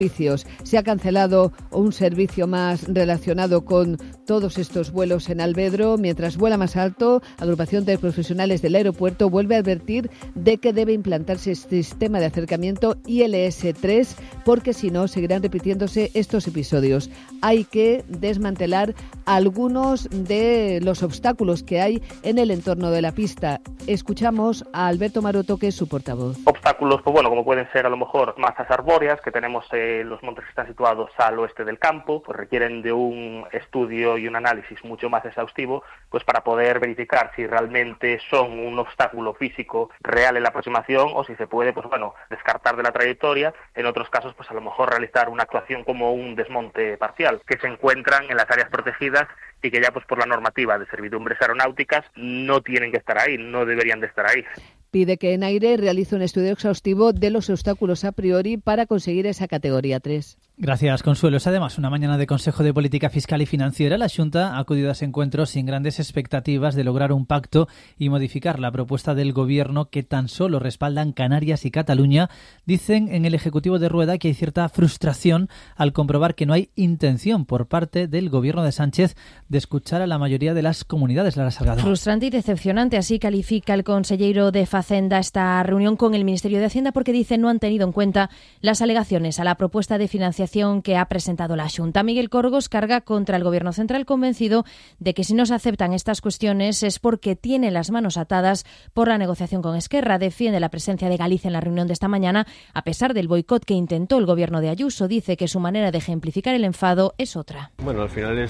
Se ha cancelado un servicio más relacionado con todos estos vuelos en Alvedro. Mientras vuela más alto, Agrupación de Profesionales del Aeropuerto vuelve a advertir de que debe implantarse este sistema de acercamiento ILS-3 porque si no seguirán repitiéndose estos episodios. Hay que desmantelar algunos de los obstáculos que hay en el entorno de la pista. Escuchamos a Alberto Maroto, que es su portavoz. Obstáculos, pues bueno, como pueden ser a lo mejor masas arbóreas que tenemos los montes que están situados al oeste del campo, pues requieren de un estudio y un análisis mucho más exhaustivo, pues para poder verificar si realmente son un obstáculo físico real en la aproximación o si se puede, pues bueno, descartar de la trayectoria. En otros casos, pues a lo mejor realizar una actuación como un desmonte parcial, que se encuentran en las áreas protegidas y que ya pues por la normativa de servidumbres aeronáuticas no tienen que estar ahí, no deberían de estar ahí. Pide que ENAIRE realice un estudio exhaustivo de los obstáculos a priori para conseguir esa categoría 3. Gracias, Consuelo. Es además una mañana de Consejo de Política Fiscal y Financiera. La Xunta ha acudido a ese encuentro sin grandes expectativas de lograr un pacto y modificar la propuesta del Gobierno que tan solo respaldan Canarias y Cataluña. Dicen en el Ejecutivo de Rueda que hay cierta frustración al comprobar que no hay intención por parte del Gobierno de Sánchez de escuchar a la mayoría de las comunidades. Lara Salgado. Frustrante y decepcionante, así califica el consejero de Facenda esta reunión con el Ministerio de Hacienda porque dice no han tenido en cuenta las alegaciones a la propuesta de financiación que ha presentado la Xunta. Miguel Corgos carga contra el Gobierno central, convencido de que si no se aceptan estas cuestiones es porque tiene las manos atadas por la negociación con Esquerra. Defiende la presencia de Galicia en la reunión de esta mañana a pesar del boicot que intentó el Gobierno de Ayuso. Dice que su manera de ejemplificar el enfado es otra. Bueno, al final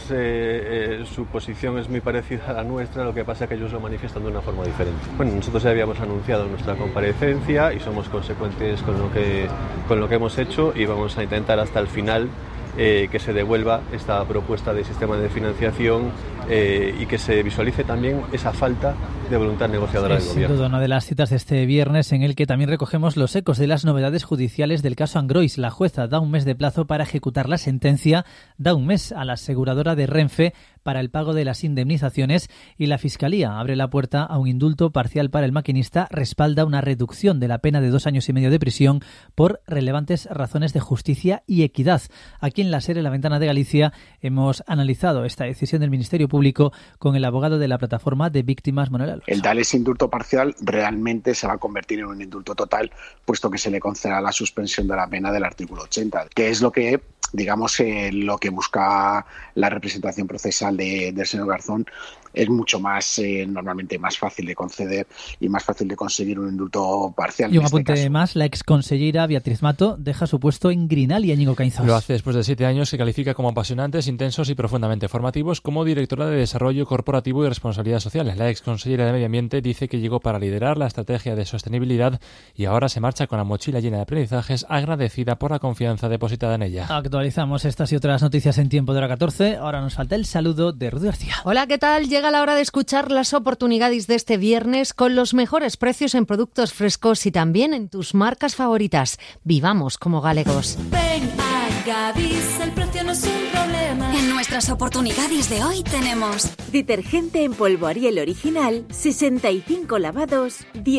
su posición es muy parecida a la nuestra, lo que pasa es que ellos lo manifiestan de una forma diferente. Bueno, nosotros ya habíamos anunciado nuestra comparecencia y somos consecuentes con lo que hemos hecho y vamos a intentar hasta el final que se devuelva esta propuesta de sistema de financiación y que se visualice también esa falta de voluntad negociadora del Gobierno. Sin duda, una de las citas de este viernes en el que también recogemos los ecos de las novedades judiciales del caso Angrois. La jueza da un mes de plazo para ejecutar la sentencia, da un mes a la aseguradora de Renfe para el pago de las indemnizaciones y la Fiscalía abre la puerta a un indulto parcial para el maquinista, respalda una reducción de la pena de 2 años y medio de prisión por relevantes razones de justicia y equidad. Aquí en la serie La Ventana de Galicia hemos analizado esta decisión del Ministerio Público con el abogado de la plataforma de víctimas, Manuel Alonso. El dar ese indulto parcial realmente se va a convertir en un indulto total, puesto que se le concederá la suspensión de la pena del artículo 80, que es lo que, digamos, lo que busca la representación procesal del señor Garzón. Es mucho más, normalmente más fácil de conceder y más fácil de conseguir un indulto parcial. Y un apunte más, la exconsellera Beatriz Mato deja su puesto en Grinal y Íñigo Caínzos. Lo hace después de 7 años que califica como apasionantes, intensos y profundamente formativos como directora de Desarrollo Corporativo y Responsabilidad Social. La exconsellera de Medio Ambiente dice que llegó para liderar la estrategia de sostenibilidad y ahora se marcha con la mochila llena de aprendizajes, agradecida por la confianza depositada en ella. Actualizamos estas y otras noticias en tiempo de hora 14. Ahora nos falta el saludo de Rudy García. Hola, ¿qué tal? Llega la hora de escuchar las oportunidades de este viernes con los mejores precios en productos frescos y también en tus marcas favoritas. Vivamos como galegos. Ven a Gadis, el precio no es un problema. En nuestras oportunidades de hoy tenemos detergente en polvo Ariel original, 65 lavados,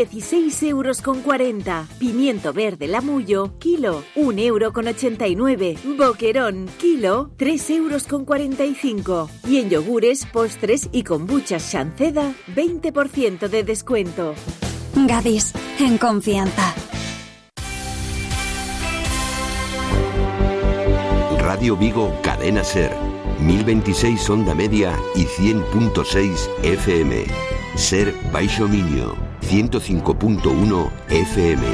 16,40 €. Pimiento verde Lamullo, kilo, 1,89 €. Boquerón, kilo, 3,45 €. Y en yogures, postres y kombuchas Shanceda, 20% de descuento. Gadis, en confianza. Radio Vigo, Cadena Ser, 1026 onda media y 100.6 FM. Ser Baixo Miño, 105.1 FM.